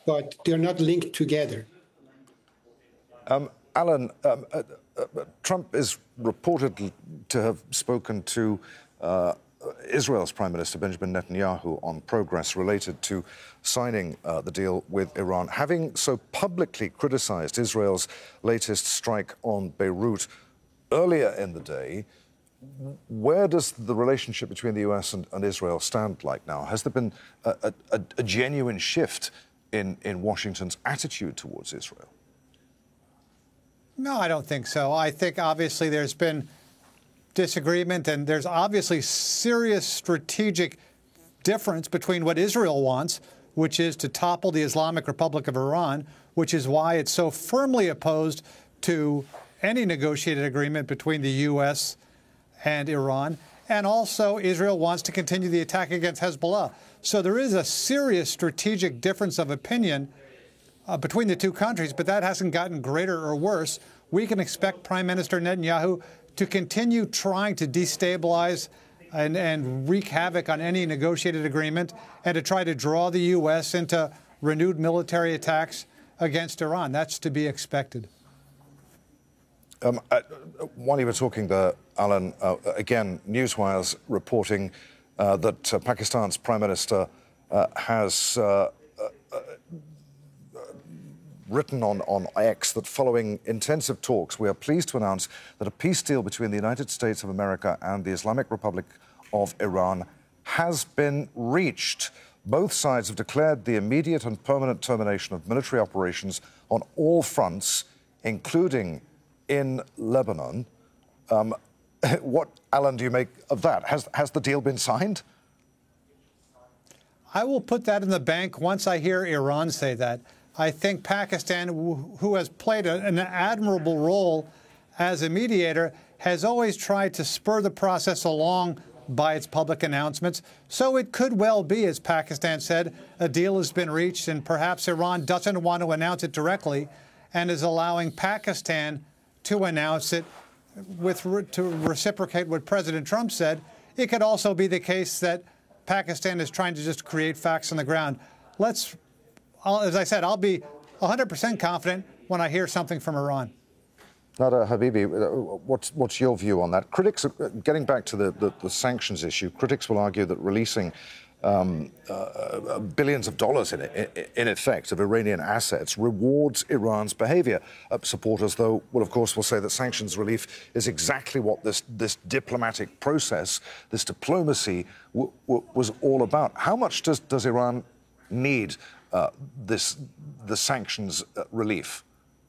but they're not linked together. Alan, Trump is reported to have spoken to Israel's Prime Minister Benjamin Netanyahu on progress related to signing the deal with Iran. Having so publicly criticized Israel's latest strike on Beirut earlier in the day, where does the relationship between the US and Israel stand like now? Has there been a genuine shift in Washington's attitude towards Israel? No, I don't think so. I think obviously there's been disagreement, and there's obviously serious strategic difference between what Israel wants, which is to topple the Islamic Republic of Iran, which is why it's so firmly opposed to any negotiated agreement between the U.S. and Iran. And also Israel wants to continue the attack against Hezbollah. So there is a serious strategic difference of opinion between the two countries, but that hasn't gotten greater or worse. We can expect Prime Minister Netanyahu to continue trying to destabilize and wreak havoc on any negotiated agreement and to try to draw the U.S. into renewed military attacks against Iran. That's to be expected. While you were talking there, Alan, again, Newswire's reporting that Pakistan's Prime Minister has written on X that following intensive talks, we are pleased to announce that a peace deal between the United States of America and the Islamic Republic of Iran has been reached. Both sides have declared the immediate and permanent termination of military operations on all fronts, including in Lebanon. What, Alan, do you make of that? Has the deal been signed? I will put that in the bank once I hear Iran say that. I think Pakistan, who has played an admirable role as a mediator, has always tried to spur the process along by its public announcements. So it could well be, as Pakistan said, a deal has been reached and perhaps Iran doesn't want to announce it directly and is allowing Pakistan to announce it to reciprocate what President Trump said. It could also be the case that Pakistan is trying to just create facts on the ground. As I said, I'll be 100% confident when I hear something from Iran. Nada Habibi, what's your view on that? Critics, getting back to the sanctions issue, critics will argue that releasing billions of dollars in effect of Iranian assets rewards Iran's behavior. Supporters, though, will say that sanctions relief is exactly what this diplomatic process, this diplomacy was all about. How much does Iran need the sanctions relief?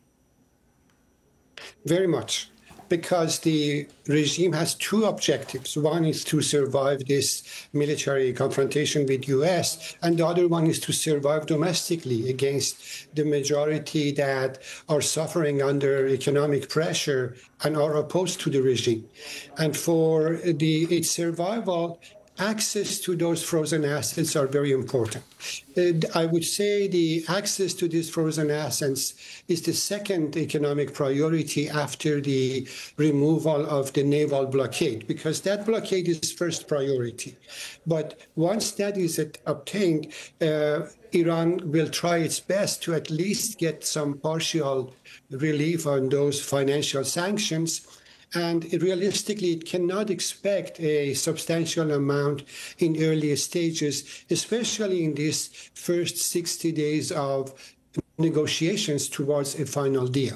Very much, because the regime has two objectives. One is to survive this military confrontation with U.S., and the other one is to survive domestically against the majority that are suffering under economic pressure and are opposed to the regime. And for its survival, access to those frozen assets are very important. I would say the access to these frozen assets is the second economic priority after the removal of the naval blockade, because that blockade is first priority. But once that is obtained, Iran will try its best to at least get some partial relief on those financial sanctions. And realistically, it cannot expect a substantial amount in earlier stages, especially in these first 60 days of negotiations towards a final deal.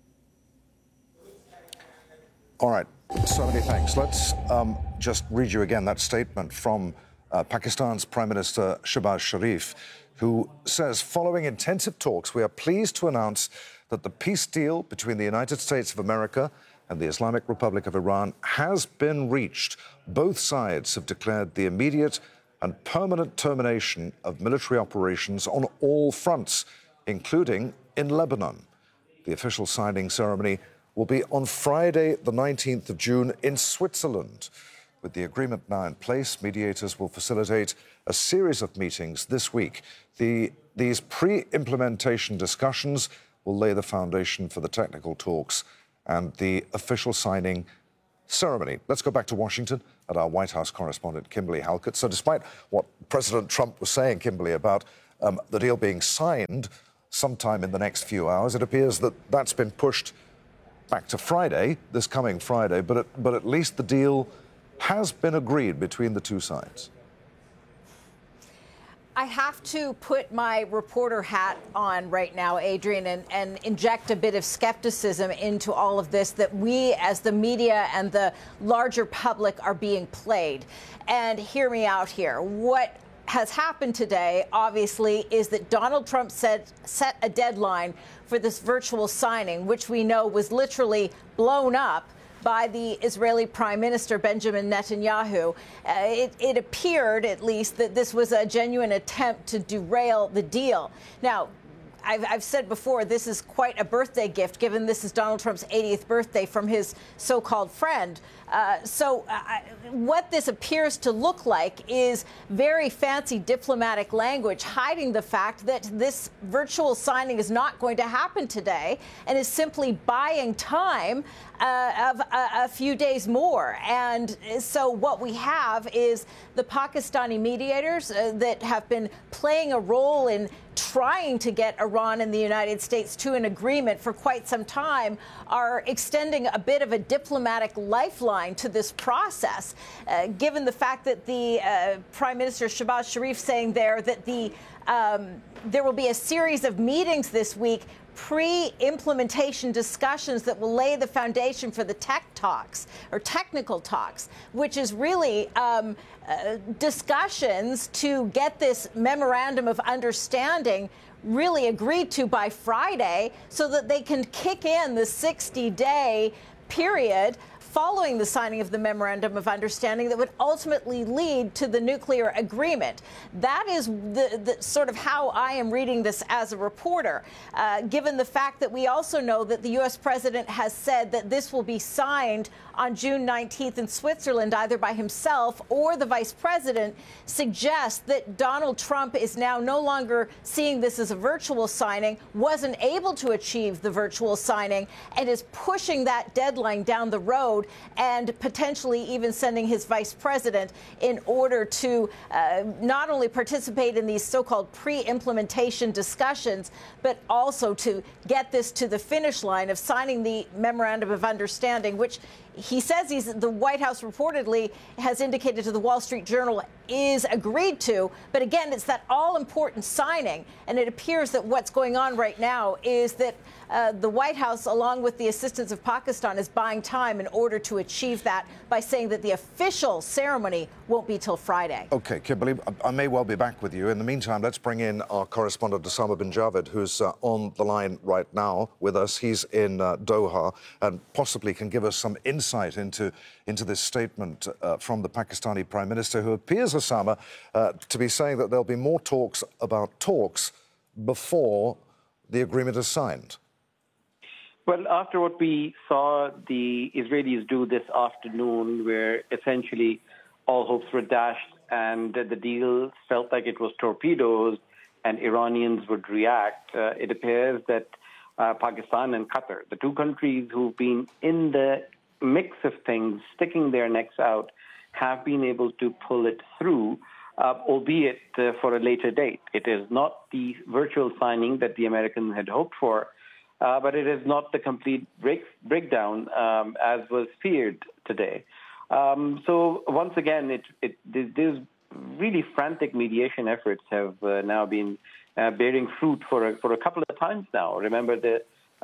All right. So many thanks. Let's just read you again that statement from Pakistan's Prime Minister Shehbaz Sharif, who says, following intensive talks, we are pleased to announce that the peace deal between the United States of America and the Islamic Republic of Iran has been reached. Both sides have declared the immediate and permanent termination of military operations on all fronts, including in Lebanon. The official signing ceremony will be on Friday, the 19th of June in Switzerland. With the agreement now in place, mediators will facilitate a series of meetings this week. These pre-implementation discussions will lay the foundation for the technical talks and the official signing ceremony. Let's go back to Washington at our White House correspondent, Kimberly Halkett. So despite what President Trump was saying, Kimberly, about the deal being signed sometime in the next few hours. It appears that that's been pushed back to Friday, this coming Friday, but at least the deal has been agreed between the two sides. I have to put my reporter hat on right now, Adrian, and inject a bit of skepticism into all of this, that we as the media and the larger public are being played. And hear me out here. What has happened today, obviously, is that Donald Trump set a deadline for this virtual signing, which we know was literally blown up by the Israeli Prime Minister Benjamin Netanyahu. It appeared, at least, that this was a genuine attempt to derail the deal. Now, I've said before, this is quite a birthday gift, given this is Donald Trump's 80th birthday from his so-called friend. What this appears to look like is very fancy diplomatic language hiding the fact that this virtual signing is not going to happen today and is simply buying time of a few days more. And so what we have is the Pakistani mediators that have been playing a role in trying to get Iran and the United States to an agreement for quite some time are extending a bit of a diplomatic lifeline to this process, given the fact that the Prime Minister Shehbaz Sharif saying there that there will be a series of meetings this week, pre-implementation discussions that will lay the foundation for the tech talks or technical talks, which is really discussions to get this memorandum of understanding really agreed to by Friday so that they can kick in the 60-day period following the signing of the memorandum of understanding that would ultimately lead to the nuclear agreement. That is the sort of how I am reading this as a reporter, given the fact that we also know that the U.S. president has said that this will be signed on June 19th in Switzerland, either by himself or the vice president, suggests that Donald Trump is now no longer seeing this as a virtual signing, wasn't able to achieve the virtual signing, and is pushing that deadline down the road and potentially even sending his vice president in order to not only participate in these so-called pre-implementation discussions, but also to get this to the finish line of signing the memorandum of understanding, which he says the White House reportedly has indicated to the Wall Street Journal is agreed to. But again, it's that all-important signing. And it appears that what's going on right now is that the White House, along with the assistance of Pakistan, is buying time in order to achieve that by saying that the official ceremony won't be till Friday. OK, Kimberly, I may well be back with you. In the meantime, let's bring in our correspondent, Osama bin Javed, who's on the line right now with us. He's in Doha and possibly can give us some insight into this statement from the Pakistani Prime Minister, who appears, Osama, to be saying that there'll be more talks about talks before the agreement is signed. Well, after what we saw the Israelis do this afternoon, where essentially all hopes were dashed and the deal felt like it was torpedoes and Iranians would react, it appears that Pakistan and Qatar, the two countries who've been in the mix of things, sticking their necks out, have been able to pull it through, albeit for a later date. It is not the virtual signing that the Americans had hoped for, but it is not the complete breakdown as was feared today. So once again, these really frantic mediation efforts have now been bearing fruit for a couple of times now. Remember the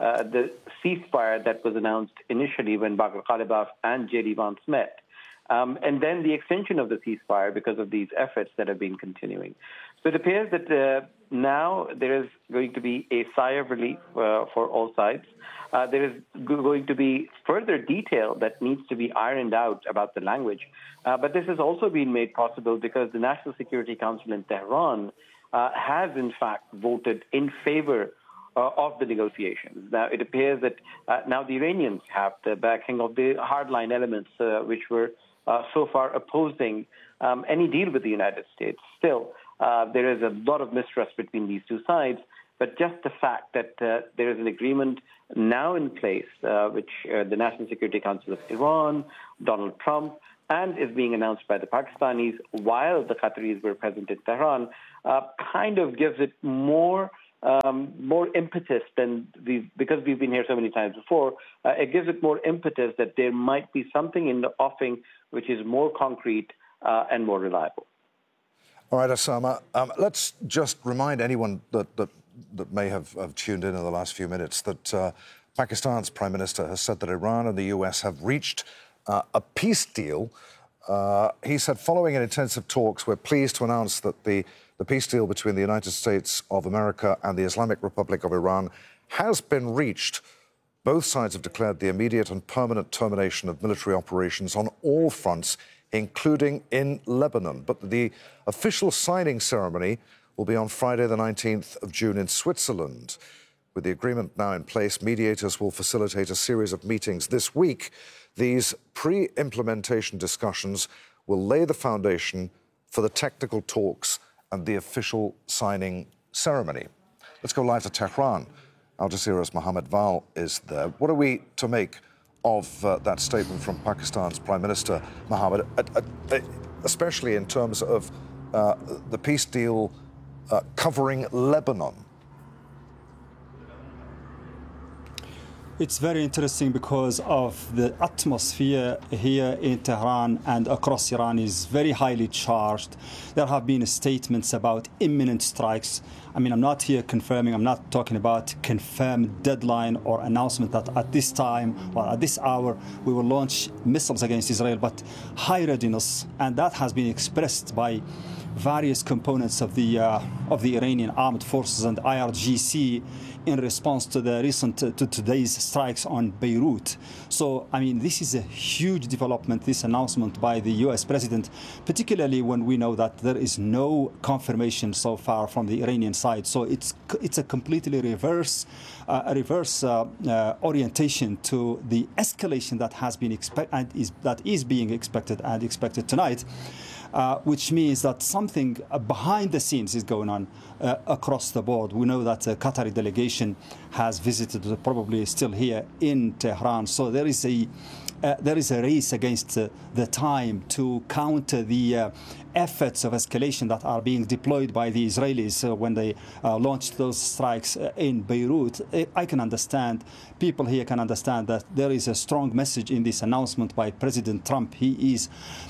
ceasefire that was announced initially when Bagher Ghalibaf and J.D. Vance met, and then the extension of the ceasefire because of these efforts that have been continuing. So it appears that now there is going to be a sigh of relief for all sides. There is going to be further detail that needs to be ironed out about the language. But this has also been made possible because the National Security Council in Tehran has, in fact, voted in favor of the negotiations. Now, it appears that now the Iranians have the backing of the hardline elements, which were so far opposing any deal with the United States. Still, there is a lot of mistrust between these two sides, but just the fact that there is an agreement now in place, which the National Security Council of Iran, Donald Trump, and is being announced by the Pakistanis while the Qataris were present in Tehran, kind of gives it more impetus than because we've been here so many times before. It gives it more impetus that there might be something in the offing which is more concrete and more reliable. All right, Osama, let's just remind anyone that may have tuned in the last few minutes that Pakistan's Prime Minister has said that Iran and the US have reached a peace deal. He said, following an intensive talks, we're pleased to announce that the peace deal between the United States of America and the Islamic Republic of Iran has been reached. Both sides have declared the immediate and permanent termination of military operations on all fronts, including in Lebanon. But the official signing ceremony will be on Friday, the 19th of June in Switzerland. With the agreement now in place, mediators will facilitate a series of meetings this week. These pre-implementation discussions will lay the foundation for the technical talks and the official signing ceremony. Let's go live to Tehran. Al Jazeera's Mohammed Val is there. What are we to make of that statement from Pakistan's Prime Minister, Mohammed, especially in terms of the peace deal covering Lebanon? It's very interesting because of the atmosphere here in Tehran and across Iran is very highly charged. There have been statements about imminent strikes. I mean, I'm not here confirming, I'm not talking about confirmed deadline or announcement that at this time or at this hour we will launch missiles against Israel, but high readiness, and that has been expressed by various components of the Iranian armed forces and IRGC in response to the today's strikes on Beirut. So, I mean, this is a huge development, this announcement by the U.S. president, particularly when we know that there is no confirmation so far from the Iranian side. So it's a completely reverse orientation to the escalation that has been that is being expected and expected tonight. Which means that something behind the scenes is going on across the board. We know that the Qatari delegation has visited, probably still here in Tehran. So there is a race against the time to counter the efforts of escalation that are being deployed by the Israelis when they launched those strikes in Beirut. I can understand, people here can understand that there is a strong message in this announcement by President Trump. He's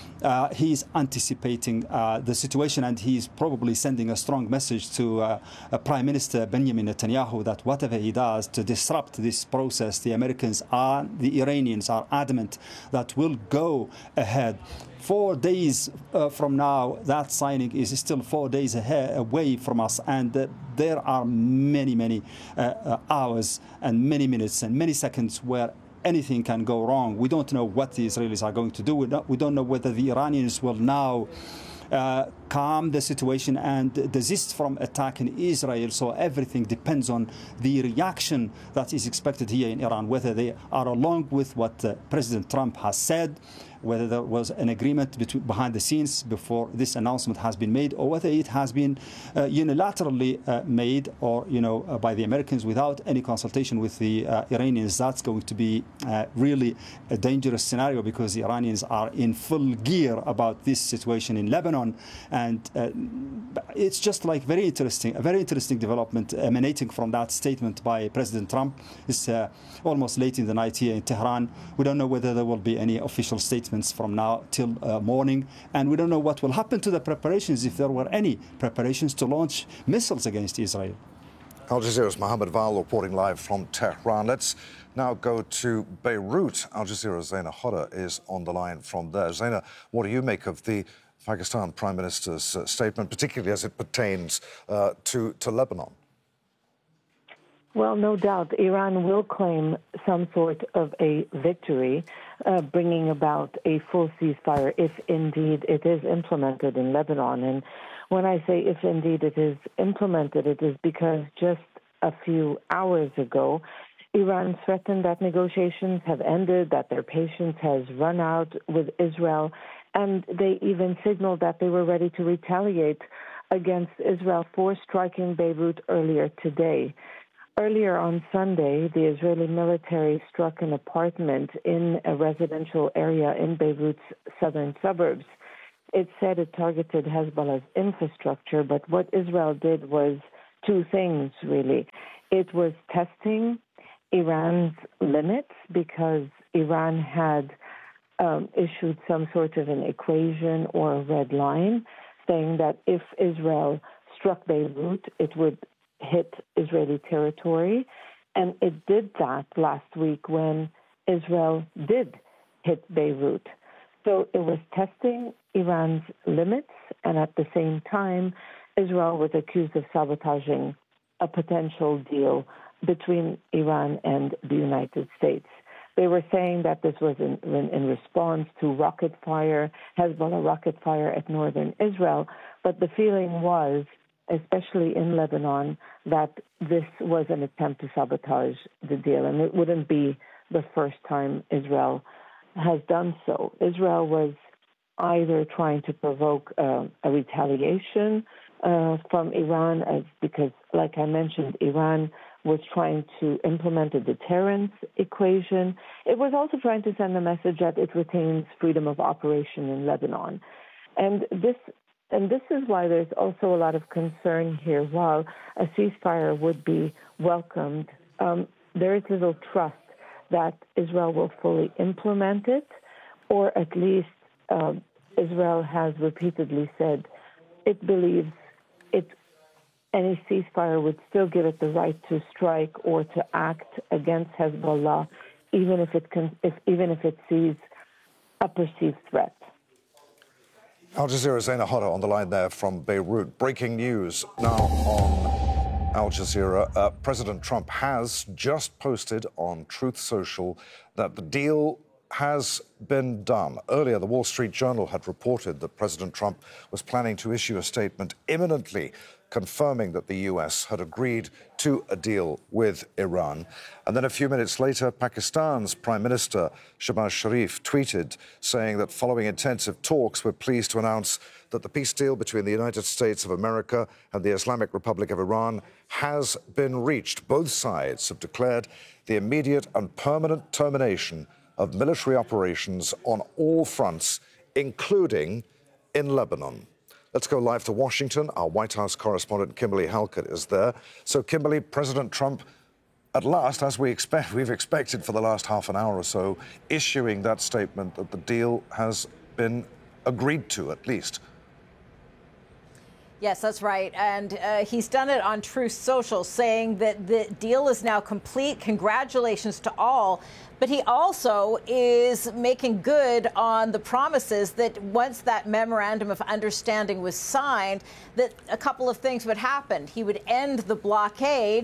anticipating the situation, and he's probably sending a strong message to Prime Minister Benjamin Netanyahu that whatever he does to disrupt this process, the Iranians are adamant that will go ahead. 4 days from now, that signing is still 4 days away from us, and there are many hours and many minutes and many seconds where anything can go wrong. We don't know what the Israelis are going to do. We don't know whether the Iranians will now calm the situation and desist from attacking Israel. So everything depends on the reaction that is expected here in Iran, whether they are along with what President Trump has said, whether there was an agreement behind the scenes before this announcement has been made, or whether it has been unilaterally made, or by the Americans without any consultation with the Iranians. That's going to be really a dangerous scenario, because the Iranians are in full gear about this situation in Lebanon, and it's just like a very interesting development emanating from that statement by President Trump. It's almost late in the night here in Tehran. We don't know whether there will be any official statements from now till morning, and we don't know what will happen to the preparations, if there were any preparations to launch missiles against Israel. Al Jazeera's Mohammed Val reporting live from Tehran. Let's now go to Beirut. Al Jazeera's Zaina Hodda is on the line from there. Zaina, what do you make of the Pakistan Prime Minister's statement, particularly as it pertains to Lebanon? Well, no doubt Iran will claim some sort of a victory, bringing about a full ceasefire if indeed it is implemented in Lebanon. And when I say if indeed it is implemented, it is because just a few hours ago, Iran threatened that negotiations have ended, that their patience has run out with Israel, and they even signaled that they were ready to retaliate against Israel for striking Beirut earlier today. Earlier on Sunday, the Israeli military struck an apartment in a residential area in Beirut's southern suburbs. it said it targeted Hezbollah's infrastructure, but what Israel did was two things, really. It was testing Iran's limits because Iran had issued some sort of an equation or a red line saying that if Israel struck Beirut, it would hit Israeli territory. And it did that last week when Israel did hit Beirut. So it was testing Iran's limits, and at the same time, Israel was accused of sabotaging a potential deal between Iran and the United States. They were saying that this was in response to rocket fire, Hezbollah rocket fire at northern Israel, but the feeling was, especially in Lebanon, that this was an attempt to sabotage the deal, and it wouldn't be the first time Israel has done so. Israel was either trying to provoke a retaliation from Iran, because, like I mentioned, Iran was trying to implement a deterrence equation. It was also trying to send a message that it retains freedom of operation in Lebanon. And this is why there's also a lot of concern here. While a ceasefire would be welcomed, there is little trust that Israel will fully implement it, or at least Israel has repeatedly said it believes any ceasefire would still give it the right to strike or to act against Hezbollah, even if it sees a perceived threat. Al Jazeera's Zaina Hodda on the line there from Beirut. Breaking news now on Al Jazeera. President Trump has just posted on Truth Social that the deal has been done. Earlier, the Wall Street Journal had reported that President Trump was planning to issue a statement imminently confirming that the U.S. had agreed to a deal with Iran. And then a few minutes later, Pakistan's Prime Minister Shehbaz Sharif tweeted saying that following intensive talks, we're pleased to announce that the peace deal between the United States of America and the Islamic Republic of Iran has been reached. Both sides have declared the immediate and permanent termination of military operations on all fronts, including in Lebanon. Let's go live to Washington. Our White House correspondent, Kimberly Halkett, is there. So, Kimberly, President Trump, at last, as we've expected for the last half an hour or so, issuing that statement that the deal has been agreed to, at least. Yes, that's right. And he's done it on Truth Social, saying that the deal is now complete. Congratulations to all. But he also is making good on the promises that once that memorandum of understanding was signed, that a couple of things would happen. He would end the blockade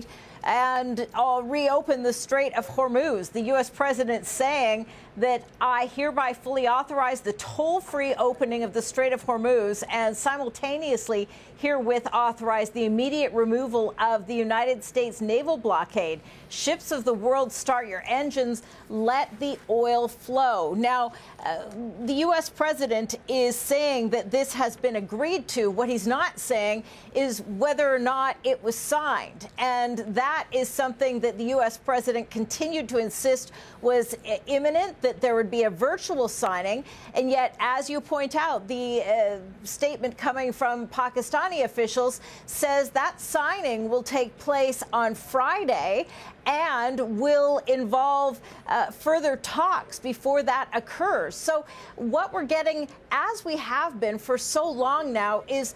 and reopen the Strait of Hormuz. The U.S. president saying that I hereby fully authorize the toll-free opening of the Strait of Hormuz and simultaneously herewith authorize the immediate removal of the United States naval blockade. Ships of the world, start your engines. Let the oil flow. Now, the U.S. president is saying that this has been agreed to. What he's not saying is whether or not it was signed. And that is something that the U.S. president continued to insist was imminent, that there would be a virtual signing. And yet, as you point out, the statement coming from Pakistani officials says that signing will take place on Friday and will involve further talks before that occurs. So what we're getting, as we have been for so long now, is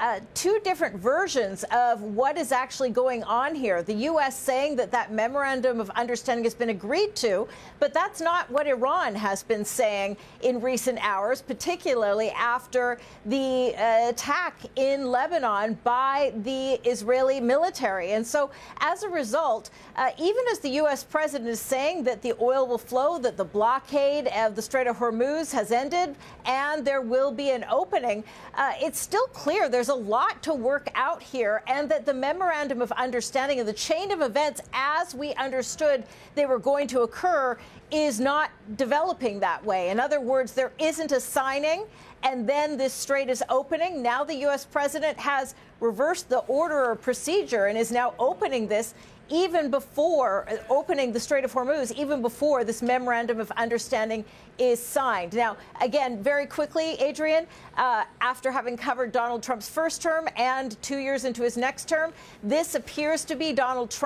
two different versions of what is actually going on here. The U.S. saying that that memorandum of understanding has been agreed to, but that's not what Iran has been saying in recent hours, particularly after the attack in Lebanon by the Israeli military. And so as a result, even as the U.S. president is saying that the oil will flow, that the blockade of the Strait of Hormuz has ended, and there will be an opening, it's still clear there's a lot to work out here, and that the memorandum of understanding of the chain of events as we understood they were going to occur is not developing that way. In other words, there isn't a signing, and then this strait is opening. Now the U.S. president has reversed the order of procedure and is now opening this even before opening the Strait of Hormuz, even before this memorandum of understanding is signed. Now, again, very quickly, Adrian, after having covered Donald Trump's first term and 2 years into his next term, this appears to be Donald Trump